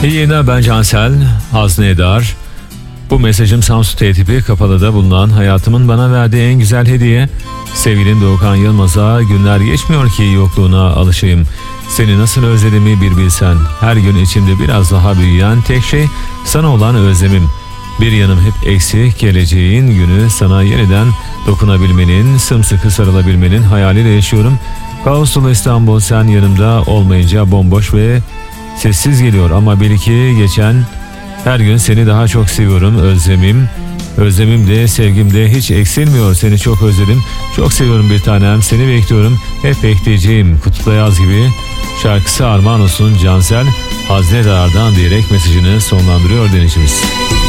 İyi yayınlar, ben Cansel Haznedar. Bu mesajım Samsun T-tipi Kapalı'da bulunan hayatımın bana verdiği en güzel hediye. Sevgilin Doğukan Yılmaz'a günler geçmiyor ki yokluğuna alışayım. Seni nasıl özlediğimi bir bilsen. Her gün içimde biraz daha büyüyen tek şey sana olan özlemim. Bir yanım hep eksik, geleceğin günü sana yeniden dokunabilmenin, sımsıkı sarılabilmenin hayaliyle yaşıyorum. Kaos dolu İstanbul sen yanımda olmayınca bomboş ve sessiz geliyor ama bil ki geçen her gün seni daha çok seviyorum. Özlemim de sevgim de hiç eksilmiyor. Seni çok özledim. Çok seviyorum bir tanem. Seni bekliyorum. Hep bekleyeceğim. Kutuda yaz gibi şarkısı armağan olsun Cansel Haznedar'dan diyerek mesajını sonlandırıyor dinleyicimiz.